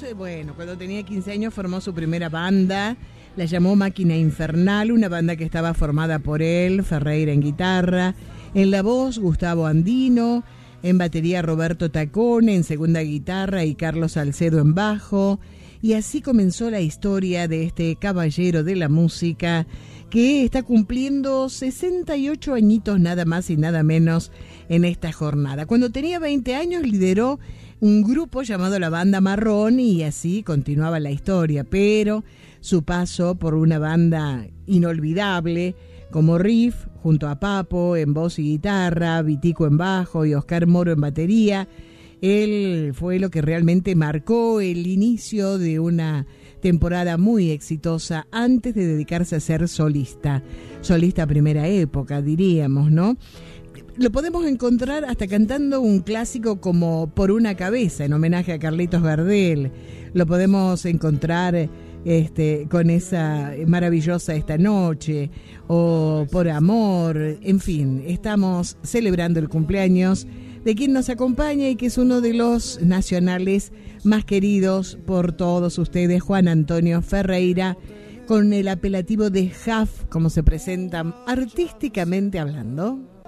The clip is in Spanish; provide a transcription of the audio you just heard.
bueno, cuando tenía 15 años formó su primera banda, la llamó Máquina Infernal, una banda que estaba formada por él, Ferreira en guitarra, en la voz Gustavo Andino, en batería Roberto Tacone, en segunda guitarra y Carlos Salcedo en bajo. Y así comenzó la historia de este caballero de la música que está cumpliendo 68 añitos nada más y nada menos en esta jornada. Cuando tenía 20 años lideró un grupo llamado La Banda Marrón y así continuaba la historia, pero su paso por una banda inolvidable como Riff, junto a Papo en voz y guitarra, Vitico en bajo y Oscar Moro en batería, él fue lo que realmente marcó el inicio de una temporada muy exitosa antes de dedicarse a ser solista primera época, diríamos, ¿no? Lo podemos encontrar hasta cantando un clásico como Por una cabeza, en homenaje a Carlitos Gardel. Lo podemos encontrar con esa maravillosa Esta Noche, o Por Amor, en fin, estamos celebrando el cumpleaños de quien nos acompaña y que es uno de los nacionales más queridos por todos ustedes, Juan Antonio Ferreira, con el apelativo de Jaf, como se presenta artísticamente hablando.